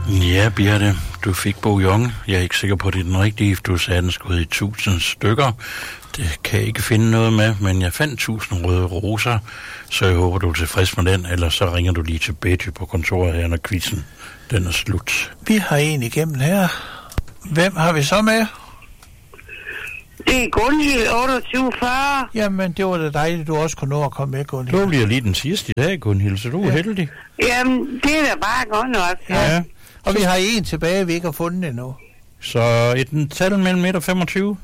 Ja, Birte, du fik Bo Jong. Jeg er ikke sikker på, at det er den rigtige, for du sagde, den skulle i 1000 stykker. Det kan jeg ikke finde noget med, men jeg fandt 1000 røde roser, så jeg håber, du er tilfreds med den, ellers så ringer du lige til Betty på kontoret her, når quizzen den er slut. Vi har en igennem her. Hvem har vi så med? Det er Gunhild, 2840. Jamen, det var da dejligt, du også kunne nå at komme med, Gunhild. Du bliver lige den sidste i dag, Gunhild, så du er heldig. Jamen, det er da bare godt nok. Ja. Og vi har en tilbage, vi ikke har fundet endnu. Så et tal mellem 1 og 25.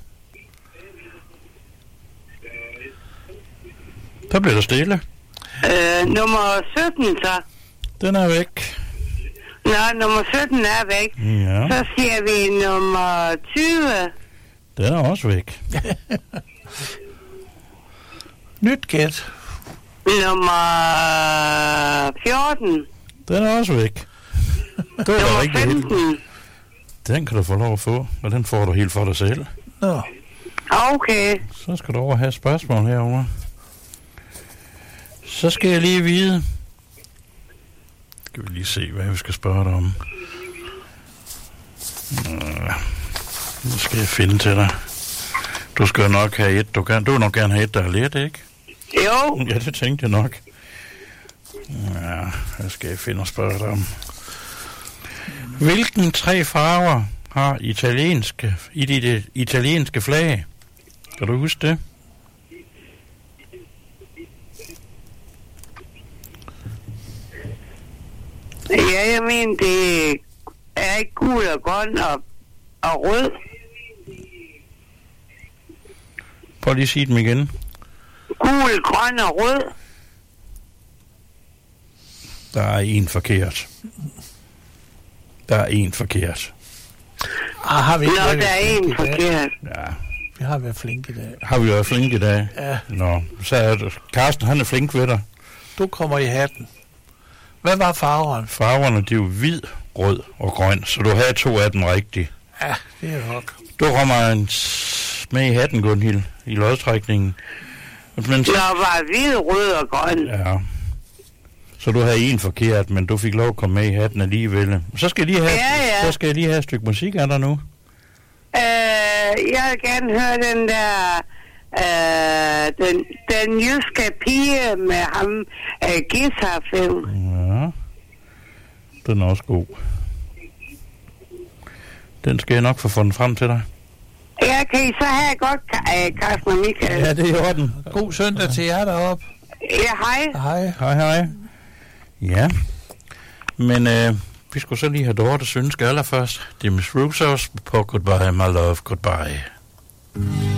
Der bliver der stille. Nummer 17 så. Den er væk. Nå, nummer 17 er væk. Ja. Så siger vi nummer 20. Den er også væk. Nyt gæt. Nummer 14. Den er også væk. Det var Nummer rigtig 15. heldig. Den kan du få lov at få, og den får du helt for dig selv. Nå. Okay. Så skal du over have et spørgsmål herovre. Så skal jeg lige vide. Skal vi lige se, hvad vi skal spørge dig om. Nu skal jeg finde til dig. Du skal nok have et, du vil nok gerne have et, der er let, ikke? Jo. Ja, det tænkte jeg nok. Ja, hvad skal jeg finde og spørge dig om? Hvilken 3 farver har i det italienske flag? Kan du huske det? Ja, jeg mener, det er ikke gul og grøn og rød. Prøv lige at sige dem igen. Gul, grøn og rød. Der er en forkert. Har vi ikke Nå, været der er en flinke i dag? forkert. Ja. Vi har været flinke i dag. Har vi været flinke i dag? Ja. Nå, så er det. Carsten, han er flink ved dig. Du kommer i hatten. Hvad var farveren? Farverne, de er jo hvid, rød og grøn, så du havde 2 af dem rigtigt. Ja, det er nok. Du kommer med i hatten, Gunhild, i lodtrækningen. Men så, Der var hvid, rød og grøn. ja. Så du havde en forkert, men du fik lov at komme med i hatten alligevel. Så skal jeg lige have, Ja. Så skal jeg lige have et stykke musik af dig nu. Jeg vil gerne høre den der... den jyske pige med ham, guitarfilm. Ja. Den er også god. Den skal jeg nok få fundet frem til dig. Ja, kan I så have godt, Carsten og Michael? Ja, det er i orden. God søndag til jer deroppe. Ja, hej. Hej. Hej. Ja. Men vi skulle så lige have Dortes ønske allerførst. Det er Miss Rousseaus på Goodbye, My Love, Goodbye.